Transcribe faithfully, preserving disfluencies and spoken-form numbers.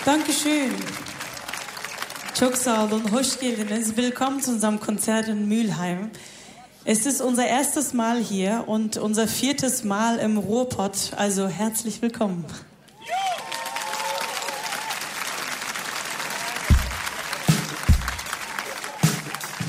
Dankeschön. Çok sağ olun, hoş geldiniz. Willkommen zu unserem Konzert in Mülheim. Es ist unser erstes Mal hier und unser viertes Mal im Ruhrpott, also herzlich willkommen.